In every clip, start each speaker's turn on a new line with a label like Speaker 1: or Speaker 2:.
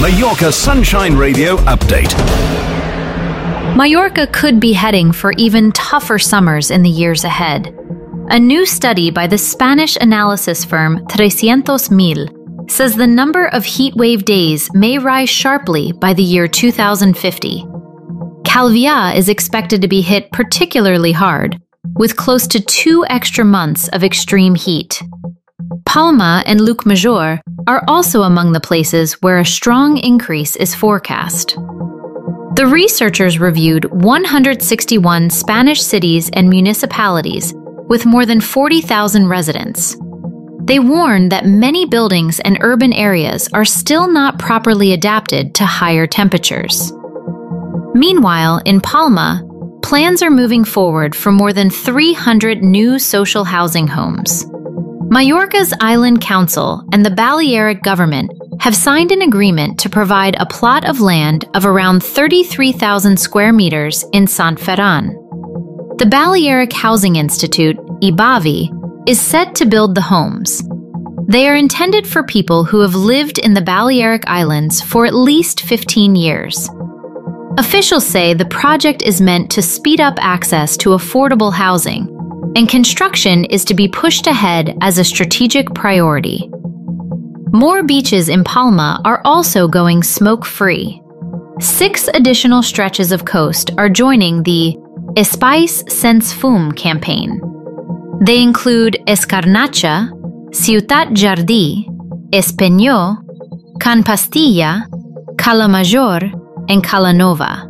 Speaker 1: Mallorca Sunshine Radio update.
Speaker 2: Mallorca could be heading for even tougher summers in the years ahead. A new study by the Spanish analysis firm 300,000 says the number of heatwave days may rise sharply by the year 2050. Calvià is expected to be hit particularly hard, with close to 2 extra months of extreme heat. Palma and Llucmajor are also among the places where a strong increase is forecast. The researchers reviewed 161 Spanish cities and municipalities with more than 40,000 residents. They warned that many buildings and urban areas are still not properly adapted to higher temperatures. Meanwhile, in Palma, plans are moving forward for more than 300 new social housing homes. Mallorca's Island Council and the Balearic government have signed an agreement to provide a plot of land of around 33,000 square meters in Sant Ferran. The Balearic Housing Institute, IBAVI, is set to build the homes. They are intended for people who have lived in the Balearic Islands for at least 15 years. Officials say the project is meant to speed up access to affordable housing, and construction is to be pushed ahead as a strategic priority. More beaches in Palma are also going smoke-free. 6 additional stretches of coast are joining the Espais Sense Fum campaign. They include Escarnacha, Ciutat Jardí, Espeñó, Can Pastilla, Cala Major, and Cala Nova.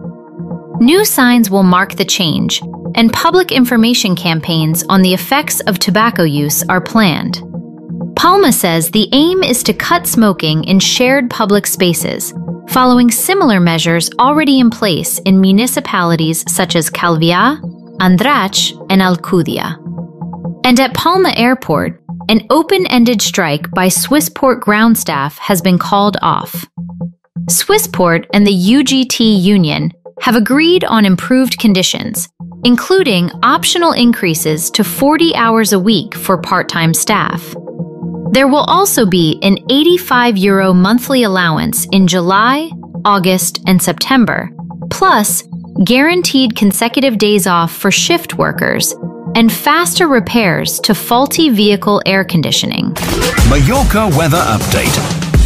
Speaker 2: New signs will mark the change, and public information campaigns on the effects of tobacco use are planned. Palma says the aim is to cut smoking in shared public spaces, following similar measures already in place in municipalities such as Calvià, Andratx, and Alcúdia. And at Palma Airport, an open-ended strike by Swissport ground staff has been called off. Swissport and the UGT union have agreed on improved conditions, including optional increases to 40 hours a week for part-time staff. There will also be an €85 monthly allowance in July, August, and September, plus guaranteed consecutive days off for shift workers and faster repairs to faulty vehicle air conditioning.
Speaker 1: Mallorca weather update.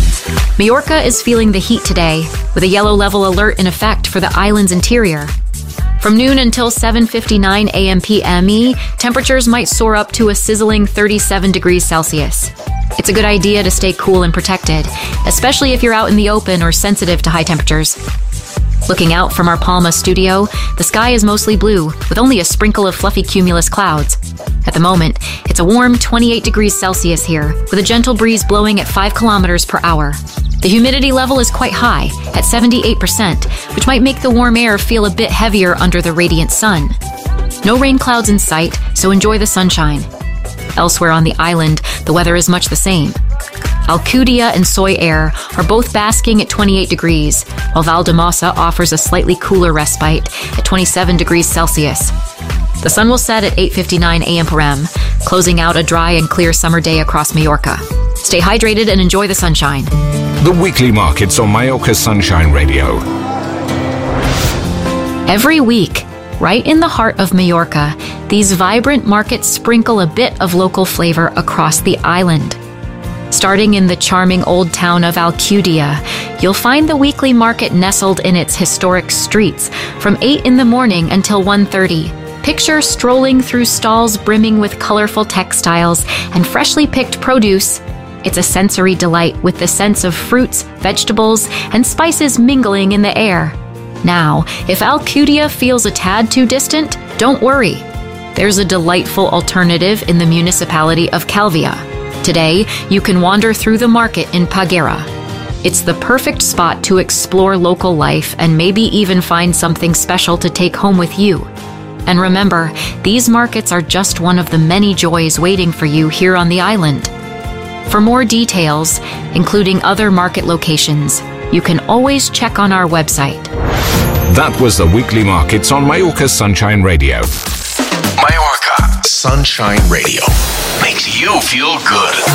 Speaker 3: Mallorca is feeling the heat today, with a yellow level alert in effect for the island's interior. From noon until 7:59 a.m. PME, temperatures might soar up to a sizzling 37 degrees Celsius. It's a good idea to stay cool and protected, especially if you're out in the open or sensitive to high temperatures. Looking out from our Palma studio, the sky is mostly blue, with only a sprinkle of fluffy cumulus clouds. At the moment, it's a warm 28 degrees Celsius here, with a gentle breeze blowing at 5 kilometers per hour. The humidity level is quite high, at 78%, which might make the warm air feel a bit heavier under the radiant sun. No rain clouds in sight, so enjoy the sunshine. Elsewhere on the island, the weather is much the same. Alcúdia and Soy Air are both basking at 28 degrees, while Valldemossa offers a slightly cooler respite at 27 degrees Celsius. The sun will set at 8:59 a.m. p.m., closing out a dry and clear summer day across Mallorca. Stay hydrated and enjoy the sunshine.
Speaker 1: The weekly markets on Mallorca Sunshine Radio.
Speaker 3: Every week, right in the heart of Mallorca, these vibrant markets sprinkle a bit of local flavor across the island. Starting in the charming old town of Alcúdia, you'll find the weekly market nestled in its historic streets from 8 in the morning until 1:30. Picture strolling through stalls brimming with colorful textiles and freshly picked produce. It's a sensory delight with the sense of fruits, vegetables, and spices mingling in the air. Now, if Alcúdia feels a tad too distant, don't worry. There's a delightful alternative in the municipality of Calvià. Today, you can wander through the market in Peguera. It's the perfect spot to explore local life and maybe even find something special to take home with you. And remember, these markets are just one of the many joys waiting for you here on the island. For more details, including other market locations, you can always check on our website.
Speaker 1: That was the weekly markets on Mallorca Sunshine Radio.
Speaker 4: Mallorca Sunshine Radio makes you feel good.